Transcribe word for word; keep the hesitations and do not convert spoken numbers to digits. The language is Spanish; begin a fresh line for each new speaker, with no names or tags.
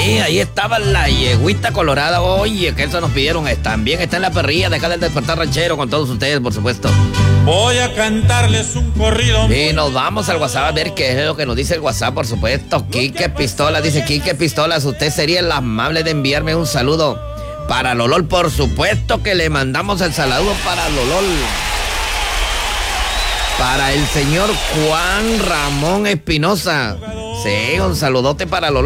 Sí, ahí estaba la yeguita colorada. Oye, que eso nos pidieron. También está en la perrilla de acá del Despertar Ranchero con todos ustedes, por supuesto.
Voy a cantarles un corrido.
Y nos vamos al WhatsApp a ver qué es lo que nos dice el WhatsApp, por supuesto. Quique Pistolas dice: Quique Pistolas, usted sería el amable de enviarme un saludo para Lolol. Por supuesto que le mandamos el saludo para Lolol. Para el señor Juan Ramón Espinosa. Sí, un saludote para Lolol.